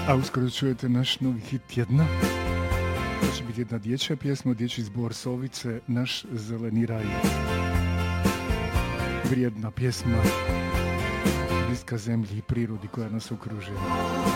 A uskoro čujete naš novi hit tjedna. To će biti jedna dječja pjesma, dječji zbor Sovice, Naš zeleni raj. Vrijedna pjesma, bliska zemlji i prirodi koja nas okružuje.